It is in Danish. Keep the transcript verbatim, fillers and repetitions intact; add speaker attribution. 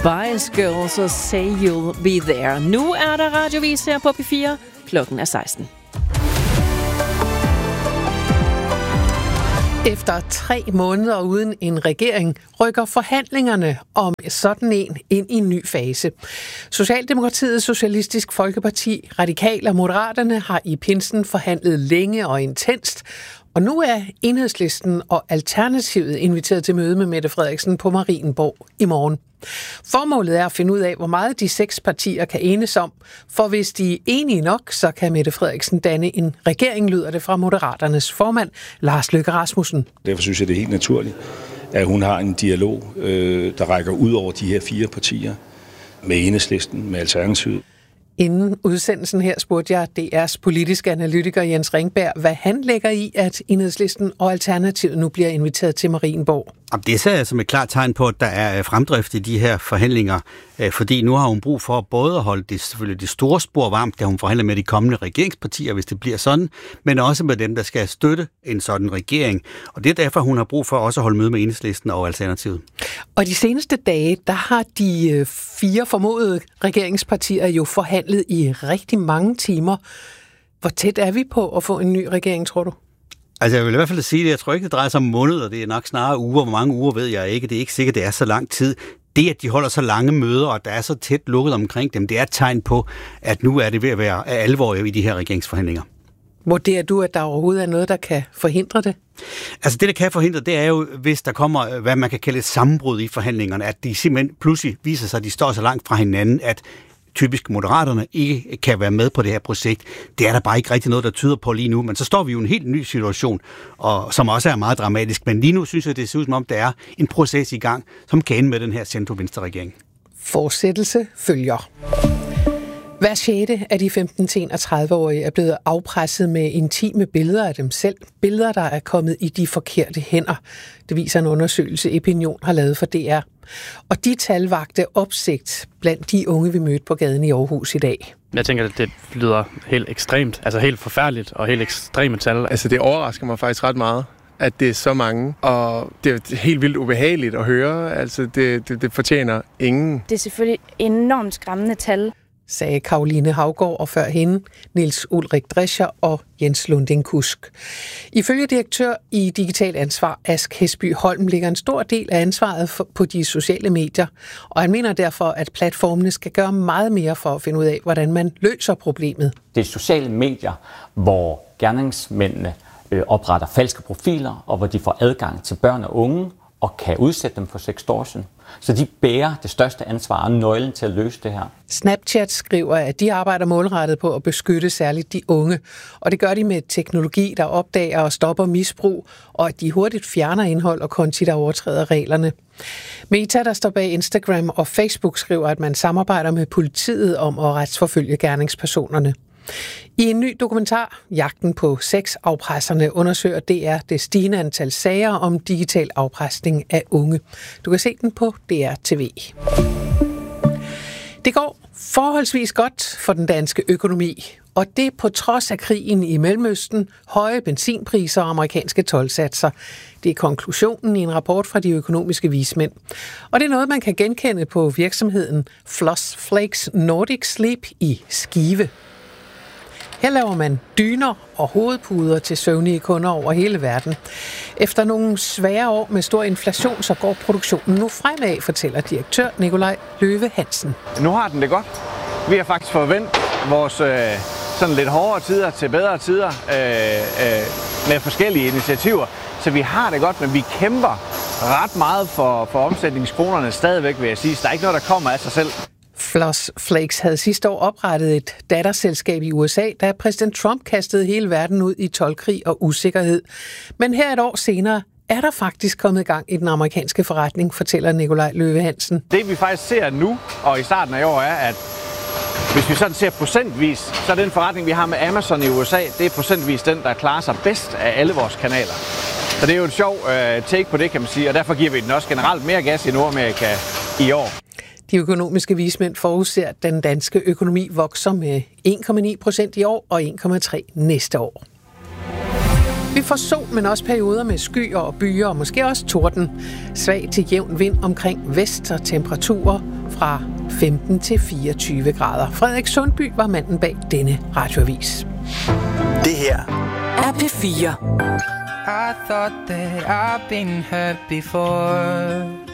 Speaker 1: Spice Girls og Say You'll Be There. Nu er der radiovis her på P fire. Klokken er seksten.
Speaker 2: Efter tre måneder uden en regering rykker forhandlingerne om sådan en ind i en ny fase. Socialdemokratiet, Socialistisk Folkeparti, Radikale og Moderaterne har i pinsen forhandlet længe og intenst, og nu er Enhedslisten og Alternativet inviteret til møde med Mette Frederiksen på Marienborg i morgen. Formålet er at finde ud af, hvor meget de seks partier kan enes om, for hvis de er enige nok, så kan Mette Frederiksen danne en regering, lyder det fra Moderaternes formand, Lars Løkke Rasmussen.
Speaker 3: Derfor synes jeg, det er helt naturligt, at hun har en dialog, øh, der rækker ud over de her fire partier, med Enhedslisten, med Alternativet.
Speaker 2: Inden udsendelsen her spurgte jeg D R's politiske analytiker Jens Ringberg, hvad han lægger i, at Enhedslisten og Alternativet nu bliver inviteret til Marienborg.
Speaker 4: Det ser jeg som et klart tegn på, at der er fremdrift i de her forhandlinger, fordi nu har hun brug for både at holde det, selvfølgelig det store spor varmt, da hun forhandler med de kommende regeringspartier, hvis det bliver sådan, men også med dem, der skal støtte en sådan regering. Og det er derfor, hun har brug for også at holde møde med Enhedslisten og Alternativet. Og
Speaker 2: de seneste dage, der har de fire formodede regeringspartier jo forhandlet i rigtig mange timer. Hvor tæt er vi på at få en ny regering, tror du?
Speaker 4: Altså, jeg vil i hvert fald sige det. Jeg tror ikke, det drejer sig om måneder. Det er nok snarere uger. Hvor mange uger ved jeg ikke. Det er ikke sikkert, det er så lang tid. Det, at de holder så lange møder, og der er så tæt lukket omkring dem, det er et tegn på, at nu er det ved at være alvor i de her regeringsforhandlinger.
Speaker 2: Vurderer du, at der overhovedet er noget, der kan forhindre det?
Speaker 4: Altså det, der kan forhindre, det er jo, hvis der kommer, hvad man kan kalde et sammenbrud i forhandlingerne, at de simpelthen pludselig viser sig, at de står så langt fra hinanden, at typisk Moderaterne ikke kan være med på det her projekt. Det er der bare ikke rigtig noget, der tyder på lige nu, men så står vi jo i en helt ny situation, og som også er meget dramatisk. Men lige nu synes jeg, det ser ud som om, der er en proces i gang, som kan ende med den her centrum-venstre-regering.
Speaker 2: Fortsættelse følger. Hver sjette af de femten til enogtredive-årige er blevet afpresset med intime billeder af dem selv. Billeder, der er kommet i de forkerte hænder. Det viser en undersøgelse, Epinion har lavet for D R. Og de tal vakte opsigt blandt de unge, vi mødte på gaden i Aarhus i dag.
Speaker 5: Jeg tænker, at det lyder helt ekstremt, altså helt forfærdeligt og helt ekstreme tal.
Speaker 6: Altså det overrasker mig faktisk ret meget, at det er så mange, og det er helt vildt ubehageligt at høre. Altså det, det, det fortjener ingen.
Speaker 7: Det er selvfølgelig enormt skræmmende tal,
Speaker 2: sagde Karoline Haugaard og før hende Niels Ulrik Drescher og Jens Lunding Kusk. Ifølge direktør i Digital Ansvar Ask Hesby Holm ligger en stor del af ansvaret for, på de sociale medier, og han mener derfor, at platformene skal gøre meget mere for at finde ud af, hvordan man løser problemet.
Speaker 8: Det er sociale medier, hvor gerningsmændene øh, opretter falske profiler, og hvor de får adgang til børn og unge og kan udsætte dem for sextortion. Så de bærer det største ansvar og nøglen til at løse det her.
Speaker 2: Snapchat skriver, at de arbejder målrettet på at beskytte særligt de unge. Og det gør de med teknologi, der opdager og stopper misbrug, og at de hurtigt fjerner indhold og konti, der overtræder reglerne. Meta, der står bag Instagram og Facebook, skriver, at man samarbejder med politiet om at retsforfølge gerningspersonerne. I en ny dokumentar, Jagten på sexafpresserne, undersøger D R det stigende antal sager om digital afpresning af unge. Du kan se den på D R T V. Det går forholdsvis godt for den danske økonomi, og det på trods af krigen i Mellemøsten, høje benzinpriser og amerikanske toldsatser. Det er konklusionen i en rapport fra de økonomiske vismænd. Og det er noget, man kan genkende på virksomheden Floss Flakes Nordic Sleep i Skive. Her laver man dyner og hovedpuder til søvnige kunder over hele verden. Efter nogle svære år med stor inflation, så går produktionen nu fremad, fortæller direktør Nikolaj Løve Hansen.
Speaker 9: Nu har den det godt. Vi har faktisk forventet vores øh, sådan lidt hårdere tider til bedre tider øh, øh, med forskellige initiativer. Så vi har det godt, men vi kæmper ret meget for, for omsætningskronerne stadigvæk, vil jeg sige. Så der er ikke noget, der kommer af sig selv.
Speaker 2: Floss Flakes havde sidste år oprettet et datterselskab i U S A, da præsident Trump kastede hele verden ud i toldkrig og usikkerhed. Men her et år senere er der faktisk kommet i gang i den amerikanske forretning, fortæller Nikolaj Løve Hansen.
Speaker 9: Det vi faktisk ser nu, og i starten af år, er, at hvis vi sådan ser procentvis, så er den forretning, vi har med Amazon i U S A, det er procentvis den, der klarer sig bedst af alle vores kanaler. Så det er jo en sjov uh, take på det, kan man sige, og derfor giver vi den også generelt mere gas i Nordamerika i år.
Speaker 2: De økonomiske vismænd forudser, at den danske økonomi vokser med en komma ni procent i år og en komma tre næste år. Vi får sol, men også perioder med skyer og byer, og måske også torden. Svag til jævn vind omkring vest og temperaturer fra femten til fireogtyve grader. Frederik Sundby var manden bag denne radioavis.
Speaker 10: Det her
Speaker 11: er P fire.
Speaker 12: I thought that I've been hurt before.